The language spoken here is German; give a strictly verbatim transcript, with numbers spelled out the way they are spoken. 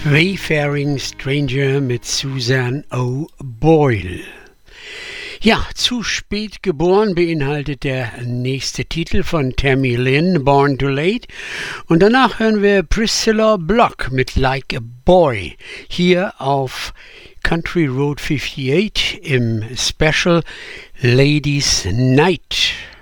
Wayfaring Stranger mit Susan O'Boyle. Ja, zu spät geboren beinhaltet der nächste Titel von Tammy Lynn, Born Too Late. Und danach hören wir Priscilla Block mit Like a Boy hier auf Country Road achtundfünfzig im Special Ladies Night.